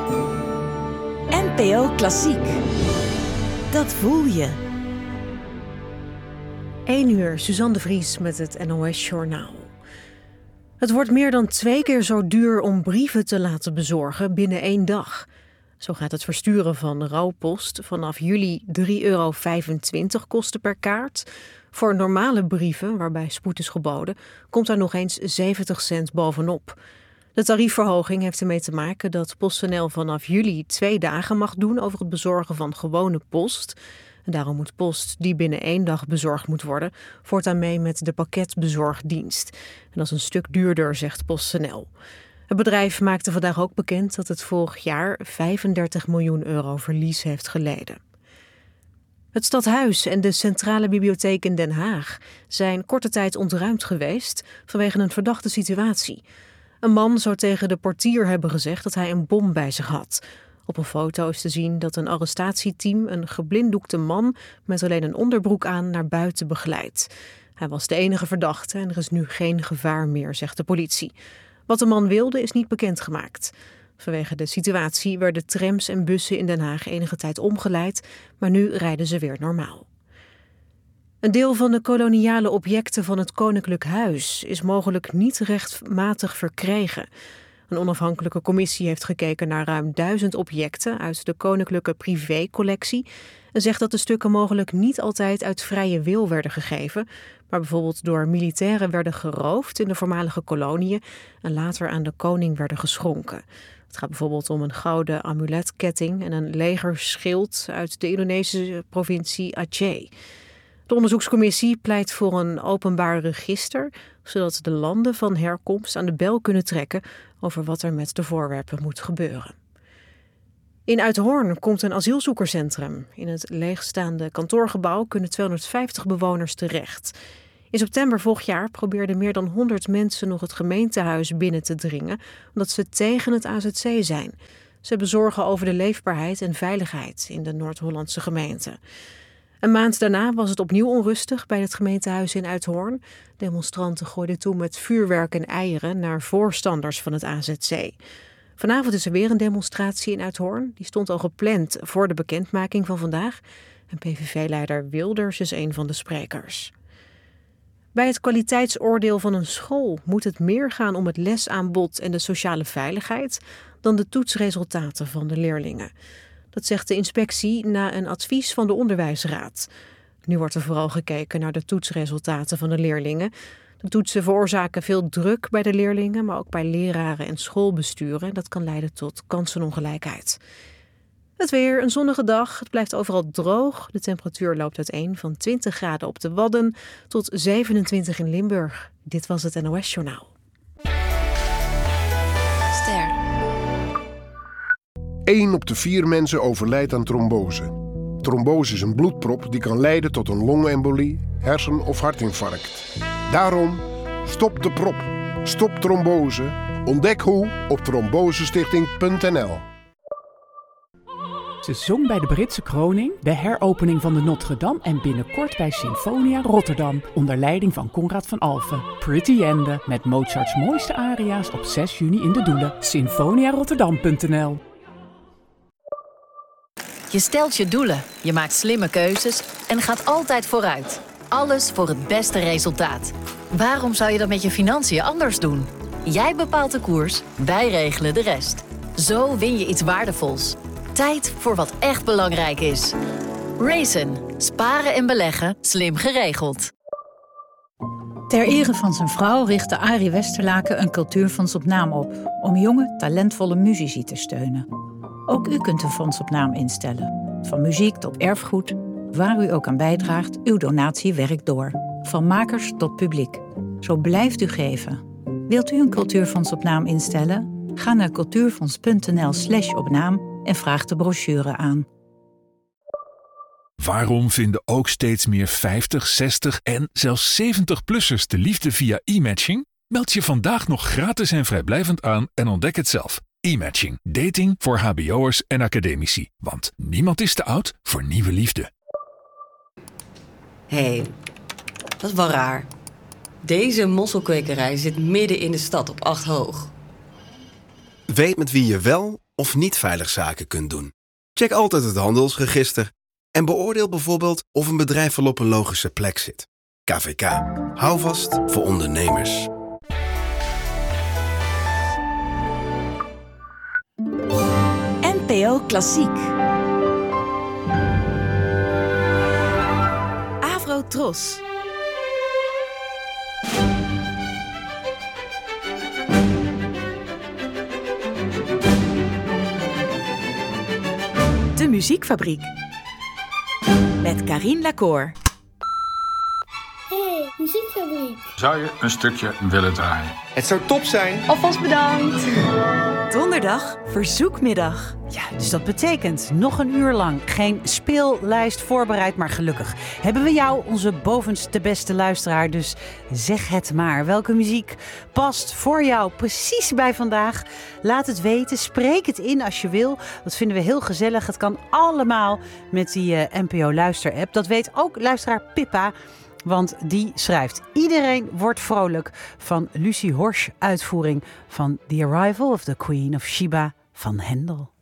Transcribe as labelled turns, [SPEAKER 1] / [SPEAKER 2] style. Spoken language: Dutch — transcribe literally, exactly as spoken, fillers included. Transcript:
[SPEAKER 1] N P O Klassiek. Dat voel je.
[SPEAKER 2] één uur, Suzanne de Vries met het N O S-journaal. Het wordt meer dan twee keer zo duur om brieven te laten bezorgen binnen één dag. Zo gaat het versturen van rouwpost vanaf juli drie euro vijfentwintig kosten per kaart. Voor normale brieven, waarbij spoed is geboden, komt daar nog eens zeventig cent bovenop. De tariefverhoging heeft ermee te maken dat PostNL vanaf juli twee dagen mag doen over het bezorgen van gewone post. En daarom moet post die binnen één dag bezorgd moet worden voortaan mee met de pakketbezorgdienst. En dat is een stuk duurder, zegt PostNL. Het bedrijf maakte vandaag ook bekend dat het vorig jaar vijfendertig miljoen euro verlies heeft geleden. Het stadhuis en de Centrale Bibliotheek in Den Haag zijn korte tijd ontruimd geweest vanwege een verdachte situatie. Een man zou tegen de portier hebben gezegd dat hij een bom bij zich had. Op een foto is te zien dat een arrestatieteam een geblinddoekte man met alleen een onderbroek aan naar buiten begeleidt. Hij was de enige verdachte en er is nu geen gevaar meer, zegt de politie. Wat de man wilde is niet bekendgemaakt. Vanwege de situatie werden trams en bussen in Den Haag enige tijd omgeleid, maar nu rijden ze weer normaal. Een deel van de koloniale objecten van het Koninklijk Huis is mogelijk niet rechtmatig verkregen. Een onafhankelijke commissie heeft gekeken naar ruim duizend objecten uit de koninklijke privécollectie en zegt dat de stukken mogelijk niet altijd uit vrije wil werden gegeven, maar bijvoorbeeld door militairen werden geroofd in de voormalige koloniën en later aan de koning werden geschonken. Het gaat bijvoorbeeld om een gouden amuletketting en een legerschild uit de Indonesische provincie Aceh. De onderzoekscommissie pleit voor een openbaar register, zodat de landen van herkomst aan de bel kunnen trekken over wat er met de voorwerpen moet gebeuren. In Uithoorn komt een asielzoekerscentrum. In het leegstaande kantoorgebouw kunnen tweehonderdvijftig bewoners terecht. In september vorig jaar probeerden meer dan honderd mensen nog het gemeentehuis binnen te dringen, omdat ze tegen het A Z C zijn. Ze bezorgen over de leefbaarheid en veiligheid in de Noord-Hollandse gemeente. Een maand daarna was het opnieuw onrustig bij het gemeentehuis in Uithoorn. Demonstranten gooiden toen met vuurwerk en eieren naar voorstanders van het A Z C. Vanavond is er weer een demonstratie in Uithoorn. Die stond al gepland voor de bekendmaking van vandaag. En P V V-leider Wilders is een van de sprekers. Bij het kwaliteitsoordeel van een school moet het meer gaan om het lesaanbod en de sociale veiligheid dan de toetsresultaten van de leerlingen. Dat zegt de inspectie na een advies van de onderwijsraad. Nu wordt er vooral gekeken naar de toetsresultaten van de leerlingen. De toetsen veroorzaken veel druk bij de leerlingen, maar ook bij leraren en schoolbesturen. Dat kan leiden tot kansenongelijkheid. Het weer, een zonnige dag. Het blijft overal droog. De temperatuur loopt uiteen van twintig graden op de Wadden tot zevenentwintig in Limburg. Dit was het N O S-journaal.
[SPEAKER 1] Ster.
[SPEAKER 3] één op de vier mensen overlijdt aan trombose. Trombose is een bloedprop die kan leiden tot een longembolie, hersen- of hartinfarct. Daarom, stop de prop. Stop trombose. Ontdek hoe op trombosestichting punt n l.
[SPEAKER 4] Ze zong bij de Britse kroning, de heropening van de Notre-Dame en binnenkort bij Sinfonia Rotterdam onder leiding van Conrad van Alphen. Pretty Ende met Mozarts mooiste aria's op zes juni in de Doelen. sinfonia rotterdam punt n l.
[SPEAKER 5] Je stelt je doelen, je maakt slimme keuzes en gaat altijd vooruit. Alles voor het beste resultaat. Waarom zou je dat met je financiën anders doen? Jij bepaalt de koers, wij regelen de rest. Zo win je iets waardevols. Tijd voor wat echt belangrijk is. Raisin. Sparen en beleggen. Slim geregeld.
[SPEAKER 6] Ter ere van zijn vrouw richtte Arie Westerlaken een cultuurfonds op naam op om jonge, talentvolle muzici te steunen. Ook u kunt een fonds op naam instellen. Van muziek tot erfgoed, waar u ook aan bijdraagt, uw donatie werkt door. Van makers tot publiek. Zo blijft u geven. Wilt u een cultuurfonds op naam instellen? Ga naar cultuurfonds punt n l slash op naam en vraag de brochure aan.
[SPEAKER 7] Waarom vinden ook steeds meer vijftig, zestig en zelfs zeventig-plussers de liefde via e-matching? Meld je vandaag nog gratis en vrijblijvend aan en ontdek het zelf. E-matching. Dating voor hbo'ers en academici. Want niemand is te oud voor nieuwe liefde.
[SPEAKER 8] Hé, hey, dat is wel raar. Deze mosselkwekerij zit midden in de stad op acht hoog.
[SPEAKER 9] Weet met wie je wel of niet veilig zaken kunt doen. Check altijd het handelsregister en beoordeel bijvoorbeeld of een bedrijf wel op een logische plek zit. K V K. Hou vast voor ondernemers.
[SPEAKER 1] N P O Klassiek. Avro Tros. De Muziekfabriek. Met Karien Lacour.
[SPEAKER 10] Hey, Muziekfabriek.
[SPEAKER 11] Zou je een stukje willen draaien?
[SPEAKER 12] Het zou top zijn.
[SPEAKER 10] Alvast bedankt.
[SPEAKER 1] Donderdag, verzoekmiddag.
[SPEAKER 13] Ja, dus dat betekent nog een uur lang geen speellijst voorbereid, maar gelukkig hebben we jou, onze bovenste beste luisteraar. Dus zeg het maar. Welke muziek past voor jou precies bij vandaag? Laat het weten. Spreek het in als je wil. Dat vinden we heel gezellig. Het kan allemaal met die uh, N P O Luister-app. Dat weet ook luisteraar Pippa. Want die schrijft: iedereen wordt vrolijk van Lucie Horsch uitvoering van The Arrival of the Queen of Sheba van Hendel.